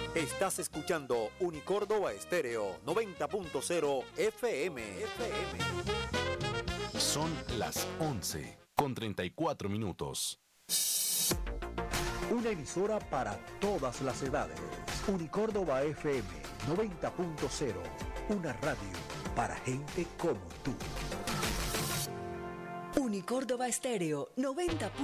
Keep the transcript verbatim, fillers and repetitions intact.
Estás escuchando Unicórdoba Estéreo noventa punto cero F M. F M. Son las once con treinta y cuatro minutos. Una emisora para todas las edades. Unicórdoba F M noventa punto cero. Una radio para gente como tú. Unicórdoba Estéreo noventa.